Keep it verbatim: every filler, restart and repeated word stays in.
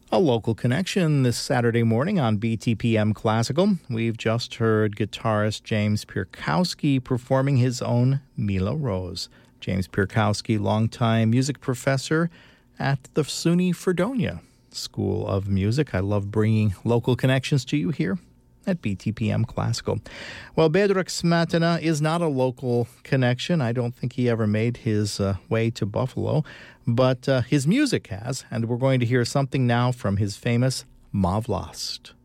A local connection this Saturday morning on B T P M Classical. We've just heard guitarist James Pierkowski performing his own Mila Rose. James Pierkowski, longtime music professor at the SUNY Fredonia School of Music. I love bringing local connections to you here at B T P M Classical. Well, Bedřich Smetana is not a local connection. I don't think he ever made his uh, way to Buffalo, but uh, his music has, and we're going to hear something now from his famous Má vlast.